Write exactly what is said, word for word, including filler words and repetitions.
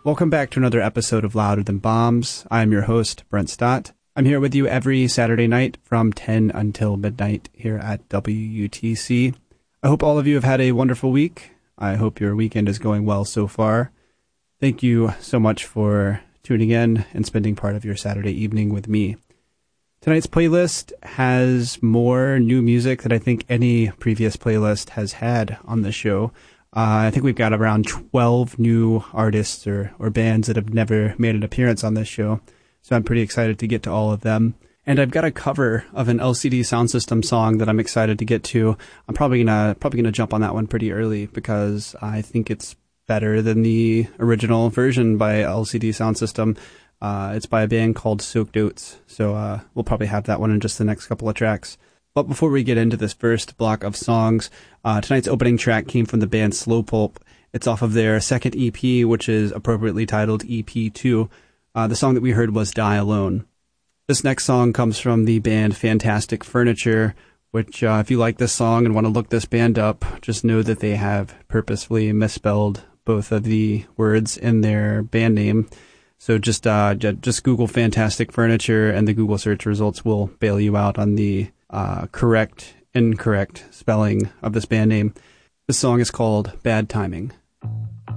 Welcome back to another episode of Louder Than Bombs. I'm your host, Brent Stott. I'm here with you every Saturday night from ten until midnight here at W U T C. I hope all of you have had a wonderful week. I hope your weekend is going well so far. Thank you so much for tuning in and spending part of your Saturday evening with me. Tonight's playlist has more new music than I think any previous playlist has had on the show. Uh, I think we've got around twelve new artists or, or bands that have never made an appearance on this show, so I'm pretty excited to get to all of them. And I've got a cover of an L C D Soundsystem song that I'm excited to get to. I'm probably gonna probably gonna jump on that one pretty early because I think it's better than the original version by L C D Soundsystem. Uh, it's by a band called Soaked Oats, so uh, we'll probably have that one in just the next couple of tracks. But before we get into this first block of songs, uh, tonight's opening track came from the band Slowpulp. It's off of their second E P, which is appropriately titled E P two. Uh, the song that we heard was Die Alone. This next song comes from the band Fantastic Furniture, which uh, if you like this song and want to look this band up, just know that they have purposefully misspelled both of the words in their band name. So just uh, just Google Fantastic Furniture and the Google search results will bail you out on the Uh, correct, incorrect spelling of this band name. This song is called Bad Timing.